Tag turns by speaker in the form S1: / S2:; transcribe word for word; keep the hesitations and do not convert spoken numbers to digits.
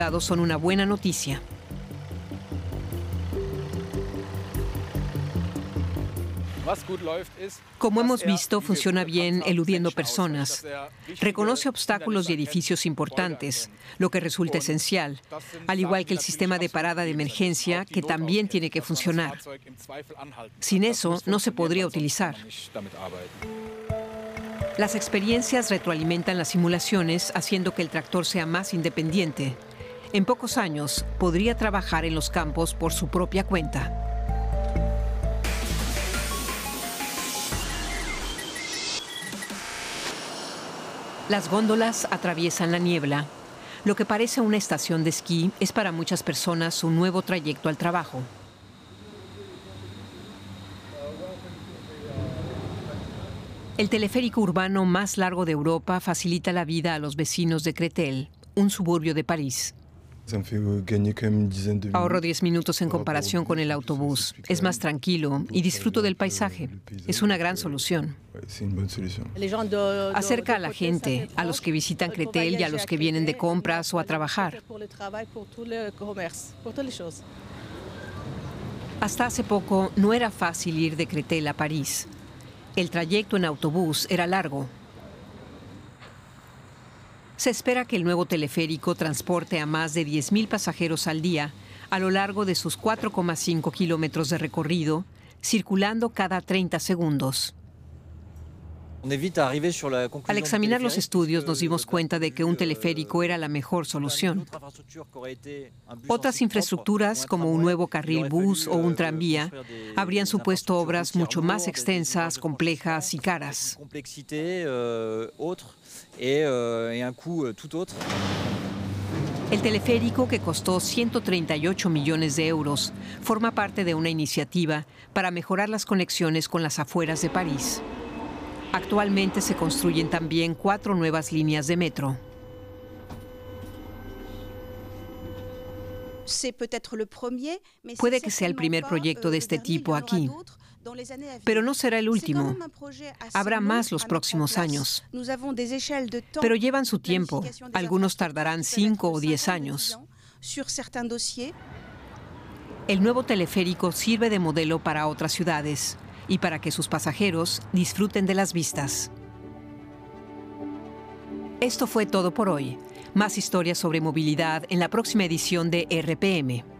S1: Son una buena noticia. Como hemos visto, funciona bien eludiendo personas. Reconoce obstáculos y edificios importantes, lo que resulta esencial, al igual que el sistema de parada de emergencia, que también tiene que funcionar. Sin eso, no se podría utilizar. Las experiencias retroalimentan las simulaciones, haciendo que el tractor sea más independiente. En pocos años, podría trabajar en los campos por su propia cuenta. Las góndolas atraviesan la niebla. Lo que parece una estación de esquí es para muchas personas un nuevo trayecto al trabajo. El teleférico urbano más largo de Europa facilita la vida a los vecinos de Créteil, un suburbio de París. Ahorro diez minutos en comparación con el autobús. Es más tranquilo y disfruto del paisaje. Es una gran solución. Acerca a la gente, a los que visitan Créteil y a los que vienen de compras o a trabajar. Hasta hace poco no era fácil ir de Créteil a París. El trayecto en autobús era largo. Se espera que el nuevo teleférico transporte a más de diez mil pasajeros al día a lo largo de sus cuatro coma cinco kilómetros de recorrido, circulando cada treinta segundos. Al examinar los estudios nos dimos cuenta de que un teleférico era la mejor solución. Otras infraestructuras, como un nuevo carril bus o un tranvía, habrían supuesto obras mucho más extensas, complejas y caras. El teleférico, que costó ciento treinta y ocho millones de euros, forma parte de una iniciativa para mejorar las conexiones con las afueras de París. Actualmente se construyen también cuatro nuevas líneas de metro. Puede que sea el primer proyecto de este tipo aquí, pero no será el último. Habrá más los próximos años. Pero llevan su tiempo. Algunos tardarán cinco o diez años. El nuevo teleférico sirve de modelo para otras ciudades y para que sus pasajeros disfruten de las vistas. Esto fue todo por hoy. Más historias sobre movilidad en la próxima edición de R P M.